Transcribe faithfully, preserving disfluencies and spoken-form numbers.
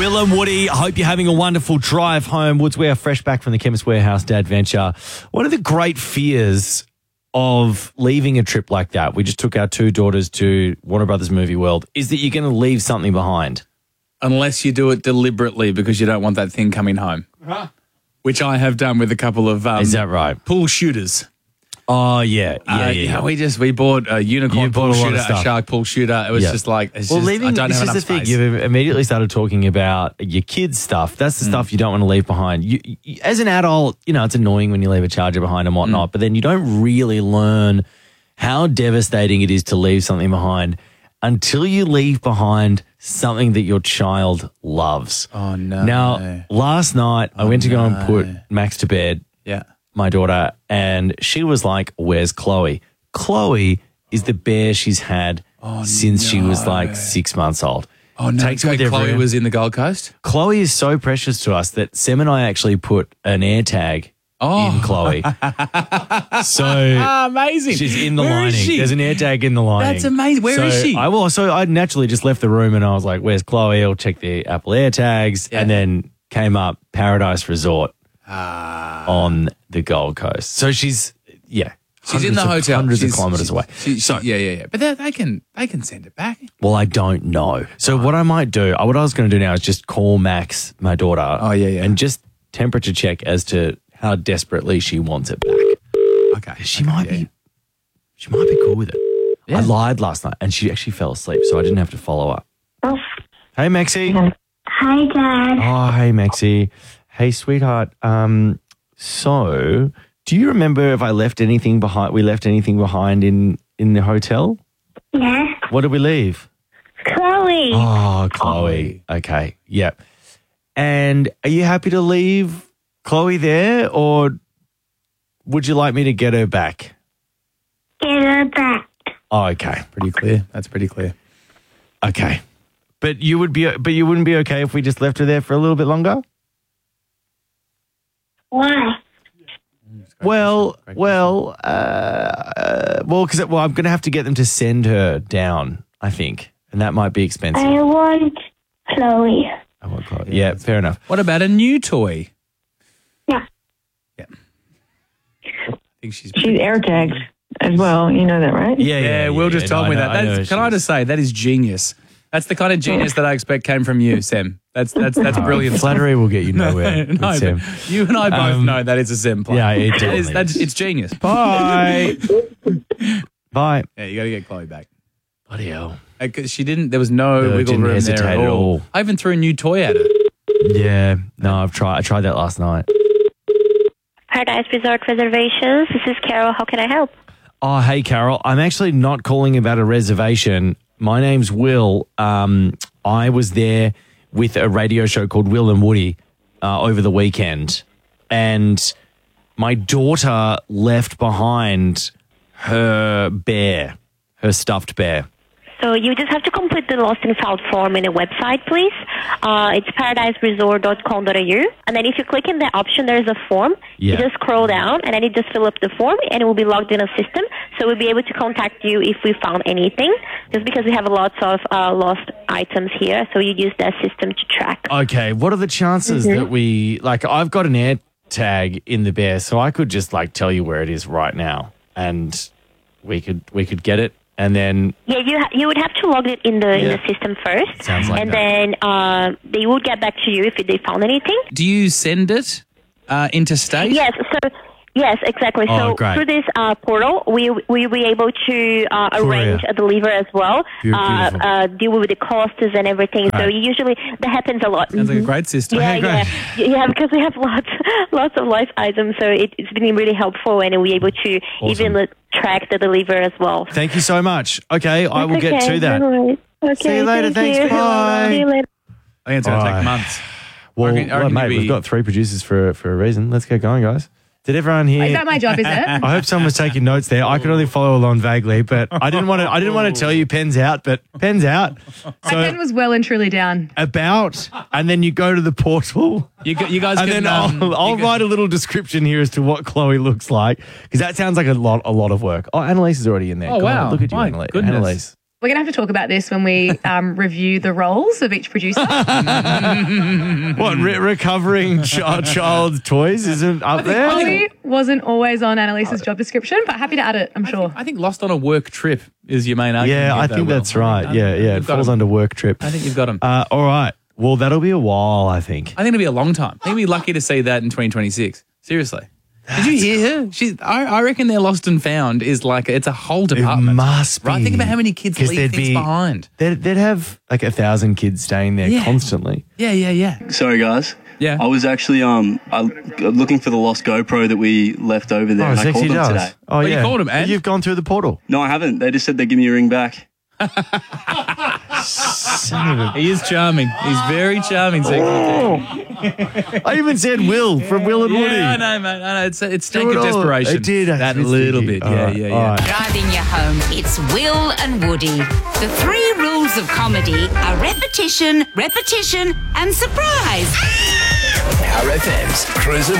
Will and Woody, I hope you're having a wonderful drive home. Woods, we are fresh back from the Chemist Warehouse Dad Venture. One of the great fears of leaving a trip like that, we just took our two daughters to Warner Brothers Movie World, is that you're going to leave something behind. Unless you do it deliberately because you don't want that thing coming home, huh? Which I have done with a couple of um, is that right? Pool shooters. Oh, yeah. Yeah, uh, yeah, yeah. We just, we bought a unicorn You pool bought a lot of shooter, a stuff. shark pool shooter. It was Yeah. just like, it's Well, just, leaving, I don't this have is enough the thing. space. You've immediately started talking about your kids' stuff. That's the Mm. stuff you don't want to leave behind. You, you, as an adult, you know, it's annoying when you leave a charger behind and whatnot, Mm. but then you don't really learn how devastating it is to leave something behind until you leave behind something that your child loves. Oh, no. Now, last night, I Oh, went to go and no. put Max to bed, Yeah. my daughter, and she was like, where's Chloe? Chloe is the bear she's had Oh, since she was no. like six months old. Oh, no. Takes her with Chloe everywhere. was in the Gold Coast? Chloe is so precious to us that Sam and I actually put an air tag Oh. in Chloe. So Ah, amazing. she's in the Where is lining. she? There's an air tag in the lining. That's amazing. Where so is she? I will. So I naturally just left the room and I was like, "Where's Chloe?" I'll check the Apple air tags, Yeah. and then came up Paradise Resort Ah. on the Gold Coast. So she's yeah, She's in the hundreds of- hotel. hundreds She's- of kilometres she- away. she- she- so yeah, yeah, yeah. But they, they can they can send it back. well, I don't know. So what I might do, what I was going to do now is just call Max, my daughter. Oh, yeah, yeah. and just temperature check as to how desperately she wants it back. Okay. She okay, might yeah. be, she might be cool with it. Yeah. I lied last night, and she actually fell asleep, so I didn't have to follow up. Oh, Hey, Maxie. hi, Dad. Oh, hey, Maxie. Hey, sweetheart. Um, so, do you remember if I left anything behind? We left anything behind in in the hotel? Yeah, What did we leave? Chloe. Oh, Chloe. Okay. Yep. And are you happy to leave Chloe there, or would you like me to get her back? Get her back. Oh, okay. Pretty clear. That's pretty clear. Okay. But you would be but you wouldn't be okay if we just left her there for a little bit longer? Why? Well, well, uh, uh well cuz well I'm going to have to get them to send her down, I think. And that might be expensive. I want Chloe. I want Chloe. Yeah, fair enough. What about a new toy? Yeah. Yeah. I think she's. She's air tagged as well. You know that, right? Yeah, yeah. Yeah, Will just yeah, told no, me I that. know- I know That's, can I she's- just say that is genius. That's the kind of genius that I expect came from you, Sam. That's that's that's brilliant. Flattery will get you nowhere. no, with Sam. but you and I both Um, know that it's a Sam play. yeah, it That definitely is, that's, is. it's genius. Bye. Bye. Yeah, you got to get Chloe back. Bloody hell. Because she didn't. There was no No, wiggle didn't room there hesitate at at all. all. I even threw a new toy at her. Yeah. No, I've tried I tried that last night. Paradise Resort Reservations. This is Carol. How can I help? Oh, hey, Carol. I'm actually not calling about a reservation. My name's Will. Um, I was there with a radio show called Will and Woody uh, over the weekend, and my daughter left behind her bear, her stuffed bear. So you just have to complete the lost and found form in a website, please. Uh, it's paradise resort dot com dot a u. And then if you click in the option, there's a form. Yeah. You just scroll down, and then you just fill up the form, and it will be logged in a system. So we'll be able to contact you if we found anything, just because we have lots of uh, lost items here. So you use that system to track. Okay, what are the chances Mm-hmm. that we, like, I've got an air tag in the bear, so I could just, like, tell you where it is right now, and we could we could get it, and then, Yeah, you ha- you would have to log it in the in Yeah. the system first, Sounds like and that. then uh, they would get back to you if they found anything. Do you send it uh, interstate? Yes, so yes, exactly. Oh, so great. through this uh, portal, we we will be able to uh, Courier. arrange a deliver as well, Beau- uh, beautiful. uh, deal with the costs and everything. So Right. usually that happens a lot. Sounds like a great system. Yeah, Okay, great. yeah, yeah. Because we have lots, lots of life items, so it, it's been really helpful, and we're able to Awesome. even uh, track the deliver as well. thank you so much. Okay, I will get Okay, to that. no worries. Okay, See you later, thank thanks, you. bye. See you later. I think it's going to Bye. take months. Well, I reckon- I well, reckon mate, you'd we've be- got three producers for for a reason. Let's get going, guys. Did everyone hear? Is that my job, is it? I hope someone was taking notes there. I could only follow along vaguely, but I didn't want to. I didn't want to tell you pens out, but pens out. My pen So was well and truly down. about, and then you go to the portal, You, gu- you guys and can. then um, I'll, I'll you can- write a little description here as to what Chloe looks like, because that sounds like a lot, a lot of work. Oh, Annalise is already in there. Oh, Go on, wow. look at you, My Annalise. goodness. Annalise. We're going to have to talk about this when we um, review the roles of each producer. What, re- recovering ch- child toys isn't up there? Ollie wasn't always on Annalise's job description, but happy to add it, I'm sure. I think lost on a work trip is your main argument. Yeah, here, I though, think Will. that's right. I think- Yeah, I think yeah. It you've got falls him. under work trip. I think you've got him. Uh, all right. Well, that'll be a while, I think. I think it'll be a long time. I think we'll be lucky to see that in twenty twenty-six. Seriously. Did you hear her? She's, I, I reckon their Lost and Found is like, it's a whole department. It must be. Right? Think about how many kids 'Cause leave there'd things be- behind. They'd, they'd have like a thousand kids staying there Yeah. constantly. Yeah, yeah, yeah. Sorry, guys. Yeah. I was actually um I, looking for the lost GoPro that we left over there, Oh, and I sexy called them does. today. Oh, you yeah. called 'em, and? You've gone through the portal. No, I haven't. They just said they'd give me a ring back. Son of a- He is charming. He's very charming. Oh. I even said Will from Will and Woody. Yeah, I know, mate. I know. It's a, it's a Do state it of all. desperation. It did That actually little sticky. bit. All Yeah, right, yeah, all yeah. right. Driving you home, it's Will and Woody. The three rules of comedy are repetition, repetition, and surprise. Power F M's Cruise and